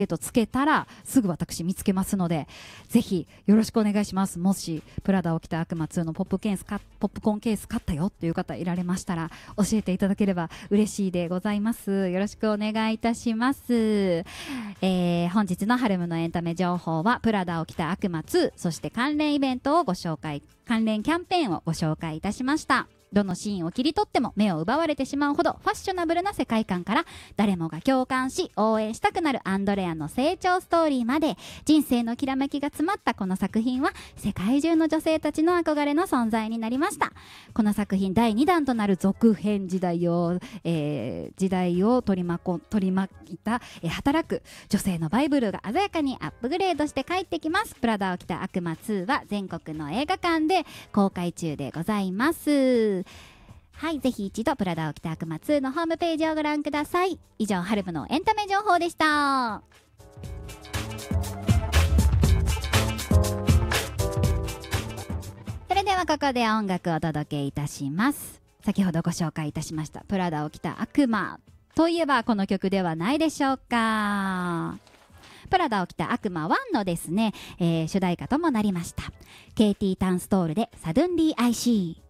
つけたらすぐ私見つけますので、ぜひよろしくお願いします。もしプラダを着た悪魔2のポップコーンケース買ったよっていう方いられましたら教えていただければ嬉しいでございます。よろしくお願いいたします。本日のハルムのエンタメ情報はプラダを着た悪魔2、そして関連イベントをご紹介、関連キャンペーンをご紹介いたしました。どのシーンを切り取っても目を奪われてしまうほどファッショナブルな世界観から、誰もが共感し応援したくなるアンドレアの成長ストーリーまで、人生のきらめきが詰まったこの作品は世界中の女性たちの憧れの存在になりました。この作品第2弾となる続編時代を取り巻いた、働く女性のバイブルが鮮やかにアップグレードして帰ってきます。プラダを着た悪魔2は全国の映画館で公開中でございます。はい、ぜひ一度プラダを着た悪魔2のホームページをご覧ください。以上、ハルムのエンタメ情報でした。それではここで音楽をお届けいたします。先ほどご紹介いたしましたプラダを着た悪魔といえばこの曲ではないでしょうか。プラダを着た悪魔1のですね、主題歌ともなりましたケイティ・タンストールでサドゥンリー・アイシー。